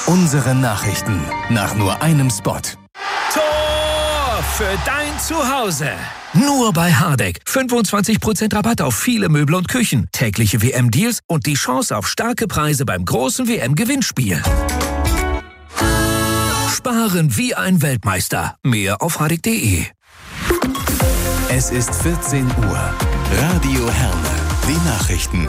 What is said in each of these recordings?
Unsere Nachrichten nach nur einem Spot. Tor für dein Zuhause. Nur bei Hardegg. 25% Rabatt auf viele Möbel und Küchen. Tägliche WM-Deals und die Chance auf starke Preise beim großen WM-Gewinnspiel. Sparen wie ein Weltmeister. Mehr auf hardegg.de. Es ist 14 Uhr. Radio Herne. Die Nachrichten.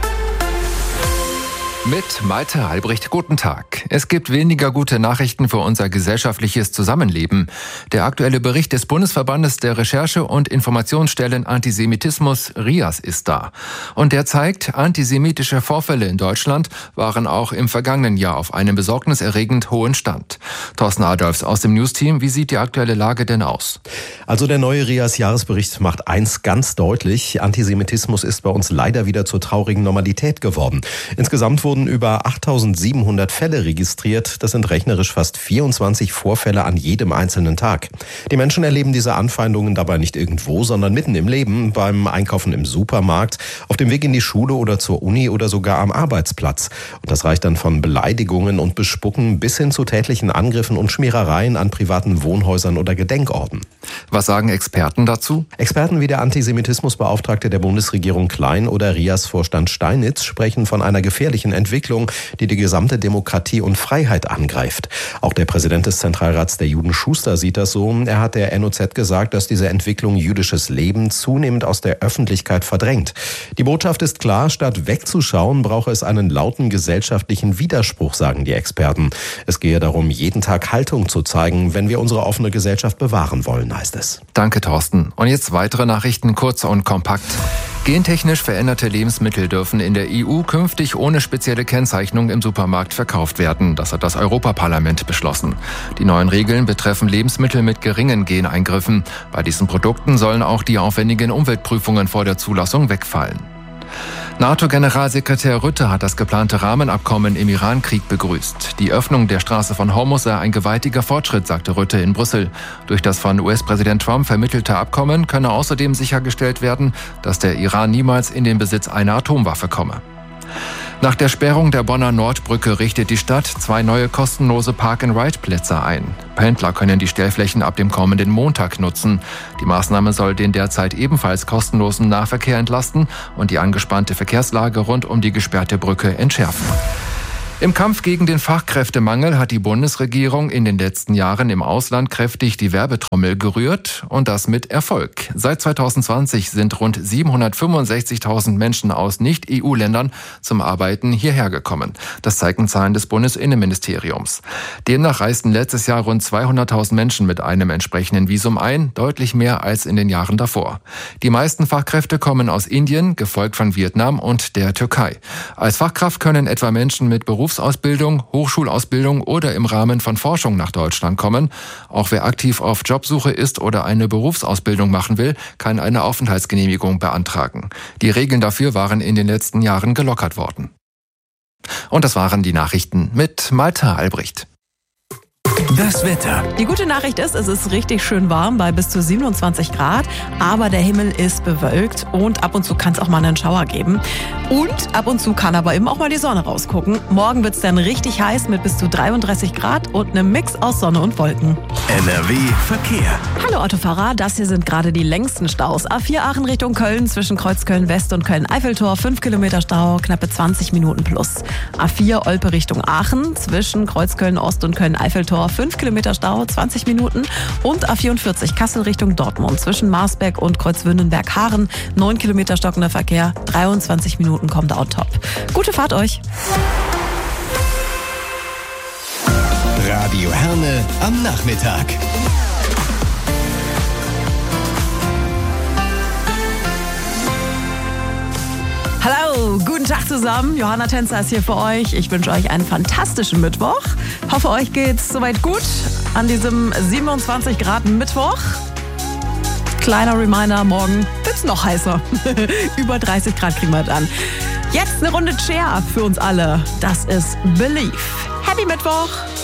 Mit Malte Albrecht, guten Tag. Es gibt weniger gute Nachrichten für unser gesellschaftliches Zusammenleben. Der aktuelle Bericht des Bundesverbandes der Recherche- und Informationsstellen Antisemitismus, RIAS, ist da. Und der zeigt, antisemitische Vorfälle in Deutschland waren auch im vergangenen Jahr auf einem besorgniserregend hohen Stand. Thorsten Adolfs aus dem News-Team, wie sieht die aktuelle Lage denn aus? Also der neue RIAS-Jahresbericht macht eins ganz deutlich: Antisemitismus ist bei uns leider wieder zur traurigen Normalität geworden. Insgesamt wurden über 8.700 Fälle registriert. Das sind rechnerisch fast 24 Vorfälle an jedem einzelnen Tag. Die Menschen erleben diese Anfeindungen dabei nicht irgendwo, sondern mitten im Leben, beim Einkaufen im Supermarkt, auf dem Weg in die Schule oder zur Uni oder sogar am Arbeitsplatz. Und das reicht dann von Beleidigungen und Bespucken bis hin zu tätlichen Angriffen und Schmierereien an privaten Wohnhäusern oder Gedenkorten. Was sagen Experten dazu? Experten wie der Antisemitismusbeauftragte der Bundesregierung Klein oder RIAS-Vorstand Steinitz sprechen von einer gefährlichen Entwicklung, die die gesamte Demokratie und Freiheit angreift. Auch der Präsident des Zentralrats der Juden, Schuster, sieht das so. Er hat der NOZ gesagt, dass diese Entwicklung jüdisches Leben zunehmend aus der Öffentlichkeit verdrängt. Die Botschaft ist klar: Statt wegzuschauen, brauche es einen lauten gesellschaftlichen Widerspruch, sagen die Experten. Es gehe darum, jeden Tag Haltung zu zeigen, wenn wir unsere offene Gesellschaft bewahren wollen, heißt es. Danke, Thorsten. Und jetzt weitere Nachrichten, kurz und kompakt. Gentechnisch veränderte Lebensmittel dürfen in der EU künftig ohne spezielle Kennzeichnung im Supermarkt verkauft werden. Das hat das Europaparlament beschlossen. Die neuen Regeln betreffen Lebensmittel mit geringen Geneingriffen. Bei diesen Produkten sollen auch die aufwendigen Umweltprüfungen vor der Zulassung wegfallen. NATO-Generalsekretär Rutte hat das geplante Rahmenabkommen im Iran-Krieg begrüßt. Die Öffnung der Straße von Hormuz sei ein gewaltiger Fortschritt, sagte Rutte in Brüssel. Durch das von US-Präsident Trump vermittelte Abkommen könne außerdem sichergestellt werden, dass der Iran niemals in den Besitz einer Atomwaffe komme. Nach der Sperrung der Bonner Nordbrücke richtet die Stadt 2 neue kostenlose Park-and-Ride-Plätze ein. Pendler können die Stellflächen ab dem kommenden Montag nutzen. Die Maßnahme soll den derzeit ebenfalls kostenlosen Nahverkehr entlasten und die angespannte Verkehrslage rund um die gesperrte Brücke entschärfen. Im Kampf gegen den Fachkräftemangel hat die Bundesregierung in den letzten Jahren im Ausland kräftig die Werbetrommel gerührt, und das mit Erfolg. Seit 2020 sind rund 765.000 Menschen aus Nicht-EU-Ländern zum Arbeiten hierher gekommen. Das zeigen Zahlen des Bundesinnenministeriums. Demnach reisten letztes Jahr rund 200.000 Menschen mit einem entsprechenden Visum ein, deutlich mehr als in den Jahren davor. Die meisten Fachkräfte kommen aus Indien, gefolgt von Vietnam und der Türkei. Als Fachkraft können etwa Menschen mit Berufsausbildung, Hochschulausbildung oder im Rahmen von Forschung nach Deutschland kommen. Auch wer aktiv auf Jobsuche ist oder eine Berufsausbildung machen will, kann eine Aufenthaltsgenehmigung beantragen. Die Regeln dafür waren in den letzten Jahren gelockert worden. Und das waren die Nachrichten mit Malte Albrecht. Das Wetter. Die gute Nachricht ist, es ist richtig schön warm bei bis zu 27 Grad, aber der Himmel ist bewölkt und ab und zu kann es auch mal einen Schauer geben. Und ab und zu kann aber eben auch mal die Sonne rausgucken. Morgen wird es dann richtig heiß mit bis zu 33 Grad und einem Mix aus Sonne und Wolken. NRW Verkehr. Hallo Autofahrer, das hier sind gerade die längsten Staus. A4 Aachen Richtung Köln zwischen Kreuzköln West und Köln-Eiffeltor, 5 Kilometer Stau, knappe 20 Minuten plus. A4 Olpe Richtung Aachen zwischen Kreuzköln Ost und Köln-Eiffeltor, 5 Kilometer Stau, 20 Minuten. Und A44 Kassel Richtung Dortmund zwischen Marsberg und Kreuzwündenberg-Haaren, 9 Kilometer stockender Verkehr, 23 Minuten kommt out top. Gute Fahrt euch! Radio Herne am Nachmittag. Hallo, guten Tag zusammen. Johanna Tänzer ist hier für euch. Ich wünsche euch einen fantastischen Mittwoch. Hoffe, euch geht's soweit gut an diesem 27 Grad Mittwoch. Kleiner Reminder, morgen wird's noch heißer. Über 30 Grad kriegen wir dann. Jetzt eine Runde Cheer für uns alle. Das ist Believe. Happy Mittwoch!